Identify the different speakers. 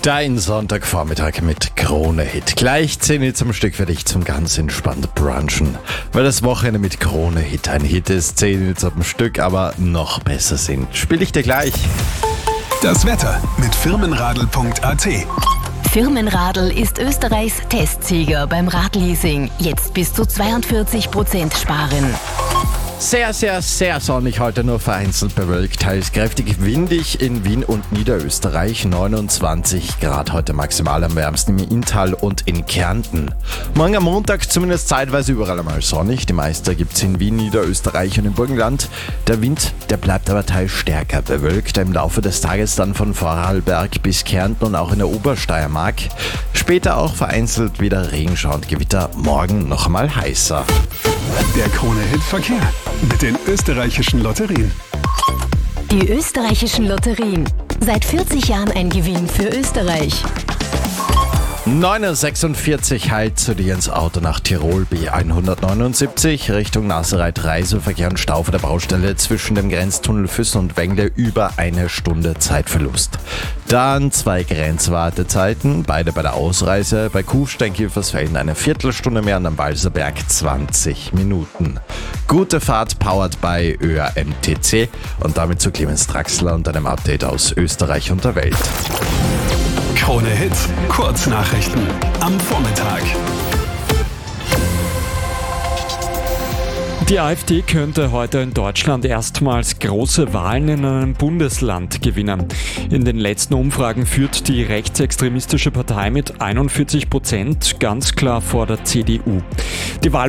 Speaker 1: Dein Sonntagvormittag mit Krone-Hit. Gleich 10 Hits am Stück für dich zum ganz entspannt brunchen. Weil das Wochenende mit Krone-Hit ein Hit ist, 10 Hits am Stück aber noch besser sind. Spiel ich dir gleich.
Speaker 2: Das Wetter mit Firmenradl.at.
Speaker 3: Firmenradl ist Österreichs Testsieger beim Radleasing. Jetzt bis zu 42% sparen.
Speaker 1: Sehr, sehr, sehr sonnig heute, nur vereinzelt bewölkt, teils kräftig windig in Wien und Niederösterreich, 29 Grad heute maximal am wärmsten im Inntal und in Kärnten. Morgen am Montag zumindest zeitweise überall einmal sonnig, die meiste gibt's in Wien, Niederösterreich und im Burgenland. Der Wind, der bleibt aber teils stärker bewölkt, im Laufe des Tages dann von Vorarlberg bis Kärnten und auch in der Obersteiermark. Später auch vereinzelt wieder Regenschauer und Gewitter, morgen noch einmal heißer.
Speaker 2: Der Krone-Hit-Verkehr mit den österreichischen Lotterien.
Speaker 3: Die österreichischen Lotterien. Seit 40 Jahren ein Gewinn für Österreich.
Speaker 1: 9.46 Uhr halt zu dir ins Auto nach Tirol B179 Richtung Nassereit. Reiseverkehr und Stau vor der Baustelle zwischen dem Grenztunnel Füssen und Wengle über eine Stunde Zeitverlust. Dann 2 Grenzwartezeiten, beide bei der Ausreise. Bei Kufstein-Kiefersfelden eine Viertelstunde mehr und am Balserberg 20 Minuten. Gute Fahrt powered by ÖAMTC und damit zu Clemens Draxler und einem Update aus Österreich und der Welt.
Speaker 2: Krone-Hit, Kurznachrichten am Vormittag.
Speaker 4: Die AfD könnte heute in Deutschland erstmals große Wahlen in einem Bundesland gewinnen. In den letzten Umfragen führt die rechtsextremistische Partei mit 41% ganz klar vor der CDU. Die Wahl